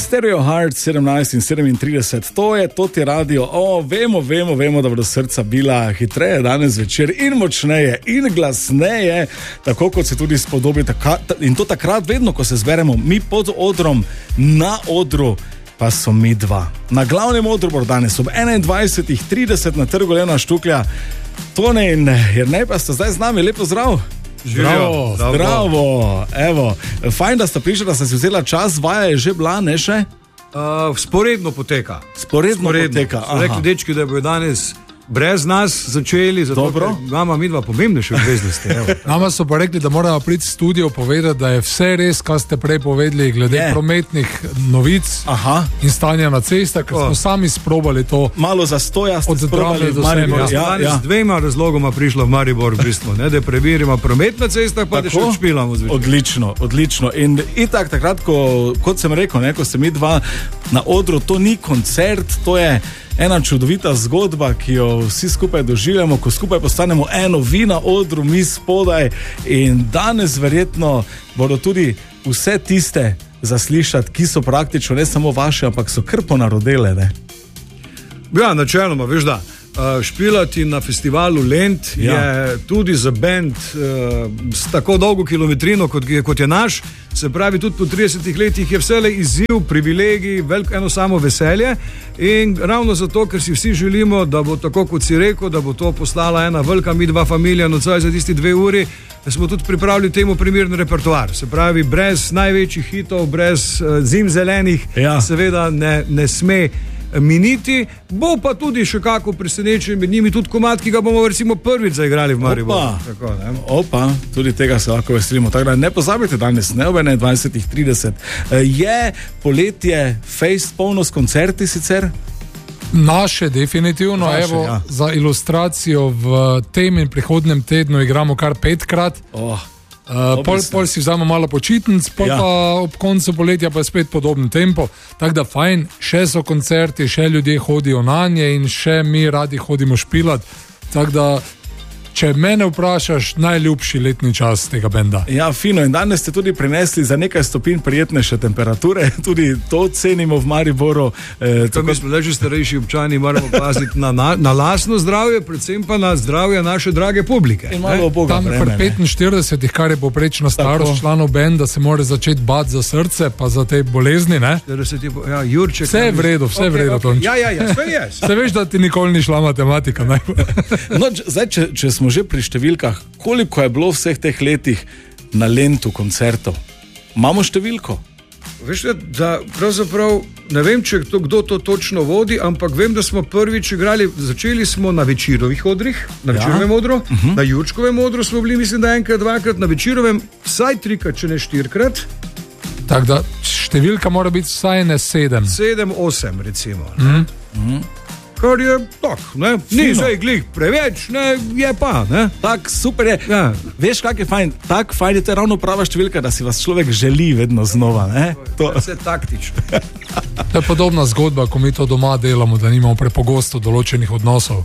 Stereo Heart 17 in 37, to je radio. Vemo, da bodo srca bila hitreje danes večer in močneje in glasneje, tako kot se tudi spodobi. In to takrat, vedno, ko se zberemo mi pod odrom, na odru, pa so mi dva. Na glavnem odru bo danes ob 21:30 na Trgu Lena Štuklja. Tone in Jernej pa sta zdaj z nami, lepo zdrav. Zdravo. Evo, fajn, da sta prišla, da sta si vzela čas, vaja je že bila, ne še? Sporedno poteka. Sporedno poteka. Rekli dečki, da bojo danes brez nas začeli, zato imamo mi dva pomembnejše obveznosti. Nama so pa rekli, da moramo priti v studio povedati, da je vse res, kar ste prej povedali glede prometnih novic in stanja na cestah, ker smo sami sprobali to. Malo zastoja ste sprobali do Maribora. Z dvema razlogoma prišla v Maribor, v bistvu, ne, da preverimo promet na cestah, pa da še odšpilamo zvečer. Odlično. In itak takrat, kot sem rekel, ne, ko ste mi dva na odru, to ni koncert, to je ena čudovita zgodba, ki jo vsi skupaj doživljamo, ko skupaj postanemo eno, vi na odru, mi spodaj, in danes verjetno bodo tudi vse tiste zaslišati, ki so praktično ne samo vaše, ampak so kar ponarodele, ne? Ja, načeloma, veš da, špilati na festivalu Lent je tudi za bend s tako dolgo kilometrino, kot je naš, se pravi, tudi po 30 letih je vselej izziv, privilegij, eno samo veselje, in ravno zato, ker si vsi želimo, da bo tako, kot si rekel, da bo to poslala ena velika midva familija nocoj za tisti 2 uri, da smo tudi pripravili temu primeren repertoar. Se pravi, brez največjih hitov, brez zim zelenih, seveda ne sme miniti, bo pa tudi še kako presenečen med njimi tudi komad, ki ga bomo recimo prvič zaigrali v Mariboru. Opa, tudi tega se lahko veselimo. Tako da ne pozabite danes, ne ob 21:30. Je poletje fejst polno s koncerti sicer? Naše definitivno, za ilustracijo v tem in prihodnem tednu igramo kar 5-krat. Pol si vzamo malo počitnic, pa ob koncu poletja pa je spet podoben tempo, tako da fajn, še so koncerti, še ljudje hodijo na nje in še mi radi hodimo špilat, tako da če mene vprašaš, najljubši letni čas tega benda. Ja, fino, in danes ste tudi prinesli za nekaj stopinj prijetnejše temperature, tudi to cenimo v Mariboru. Mi smo le že starejši občani, moramo paziti na lastno zdravje, predvsem pa na zdravje naše drage publike. In malo Boga tam pri 45, kar je poprečna starost članov benda, se mora začeti bati za srce, pa za te bolezni, ne? 40 je, Jurček. Vse je v redu, vse je v redu. Se veš, da ti nikoli ni šla matematika, ne? No, zdaj, če smo že pri številkah, koliko je bilo vseh teh letih na Lentu koncertov? Imamo številko? Veš, da pravzaprav ne vem, če kdo to točno vodi, ampak vem, da smo prvič igrali, začeli smo na Večerovih odrih, na Večerovem odru, na Jurčkovem odru smo bili, mislim, da enkrat, dvakrat, na Večerovem vsaj 3-krat, če ne 4-krat. Tako da številka mora biti vsaj ne 7. 7-8 recimo. Kar je tak, ne? Ni zdaj glih preveč, ne? Je pa, ne? Tak, super je. Ja. Veš, kak je fajn? Tak fajn je, to je ravno prava številka, da si vas človek želi vedno znova, ne? To je vse taktično. To je podobna zgodba, ko mi to doma delamo, da nimamo prepogosto določenih odnosov.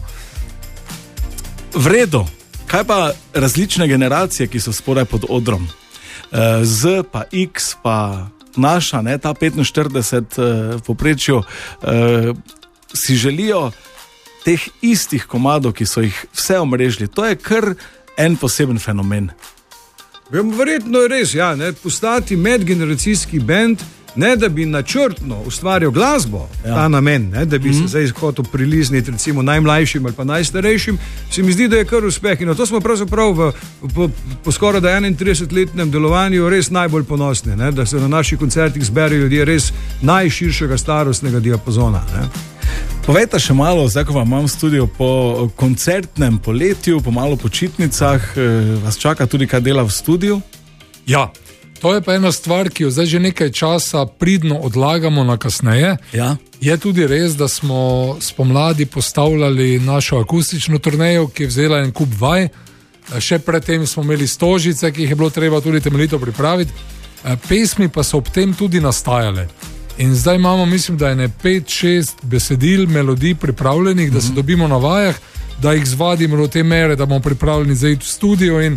V redu. Kaj pa različne generacije, ki so spodaj pod odrom? Z pa X pa naša, ne? Ta 45 v povprečju, si želijo teh istih komadov, ki so jih vse omrežili. To je kar en poseben fenomen. Verjetno je res, ja, ne, postati medgeneracijski bend, ne da bi načrtno ustvarjal glasbo, ta namen, ne, da bi se zdaj hotel prilizniti recimo najmlajšim ali pa najstarejšim, se mi zdi, da je kar uspeh. In na to smo pravzaprav po skoraj 31-letnem delovanju res najbolj ponosni, ne, da se na naših koncertih zberejo ljudje res najširšega starostnega diapazona. Ne. Povejte še malo, zdaj ko vam imam studio po koncertnem poletju, po malo počitnicah, vas čaka tudi kaj dela v studiu? Ja, to je pa ena stvar, ki jo zdaj že nekaj časa pridno odlagamo na kasneje. Ja. Je tudi res, da smo spomladi postavljali našo akustično turnejo, ki je vzela en kup vaj. Še predtem smo imeli stožice, ki jih je bilo treba tudi temeljito pripraviti. Pesmi pa so ob tem tudi nastajale. In zdaj imamo, mislim, da je 5-6 besedil, melodij pripravljenih, da se dobimo na vajah, da jih zvadimo do te mere, da bomo pripravljeni za iti v studio in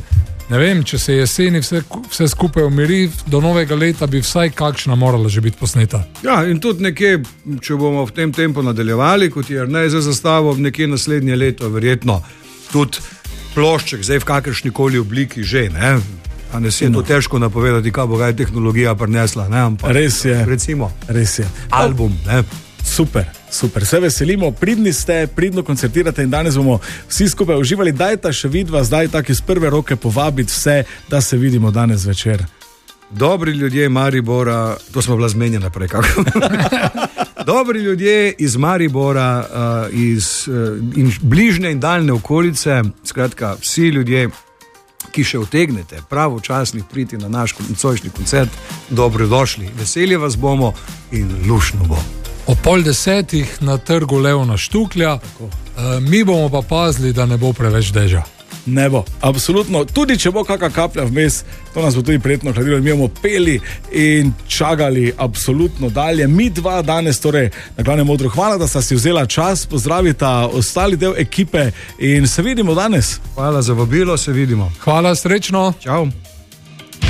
Ne vem, če se jeseni vse skupaj umiri, do novega leta bi vsaj kakšna morala že biti posneta. Ja, in tudi nekje, če bomo v tem tempu nadaljevali, kot je Jernej za zastavo, nekje naslednje leto, verjetno tudi plošček, zdaj v kakršnikoli obliki že, ne? A ne si je to težko napovedati, kaj bo tehnologija prinesla, ne? Ampak, res je. Recimo, res je. Album, ne? Super, super, se veselimo, pridni ste, pridno koncertirate in danes bomo vsi skupaj uživali. Dajta še vidva, zdaj tako iz prve roke povabiti vse, da se vidimo danes večer. Dobri ljudje Maribora, to smo bila zmenjena prej, kako? Dobri ljudje iz Maribora, iz bližnje in daljne okolice, skratka, vsi ljudje, ki še utegnete pravočasno priti na naš nocojšnji koncert, dobrodošli, veseli vas bomo in lušno bo. O 9:30 na trgu Leona Štuklja, mi bomo pa pazili, da ne bo preveč dežja. Ne bo, absolutno, tudi če bo kakšna kaplja vmes, to nas bo tudi prijetno hladilo in mi bomo peli in čagali absolutno dalje. Mi dva danes, torej na Glavnem odru, hvala, da sta si vzela čas, pozdravita ostali del ekipe in se vidimo danes. Hvala za vabilo, se vidimo. Hvala, srečno. Čau.